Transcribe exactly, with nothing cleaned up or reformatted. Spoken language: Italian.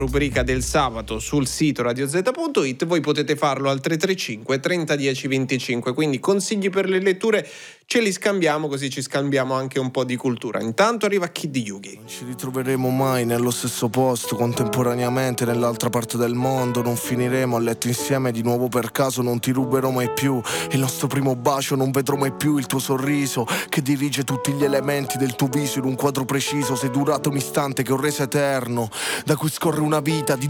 rubrica del sabato sul sito radio zeta punto it. Voi potete farlo al tre tre cinque trenta dieci venticinque, quindi consigli per le letture ce li scambiamo, così ci scambiamo anche un po' di cultura. Intanto arriva Kid Yugi. Non ci ritroveremo mai nello stesso posto, contemporaneamente nell'altra parte del mondo. Non finiremo a letto insieme di nuovo per caso. Non ti ruberò mai più il nostro primo bacio. Non vedrò mai più il tuo sorriso che dirige tutti gli elementi del tuo viso in un quadro preciso. Sei durato un istante che ho reso eterno, da cui scorre una vita di